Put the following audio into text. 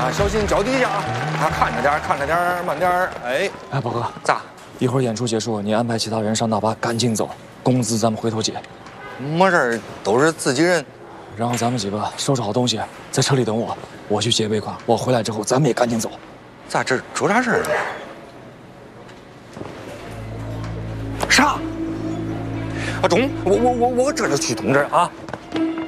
啊，小心脚底下啊！看着点，看着点，慢点。哎， 宝哥， 咋？ 一会儿演出结束，你安排其他人上大巴赶紧走，工资咱们回头结。 没事儿，都是自己人。 然后咱们几个收拾好东西，在车里等我，我去结尾款。我回来之后，咱们也赶紧走。 咋这出啥事儿了？啥？阿忠，我这就去通知啊。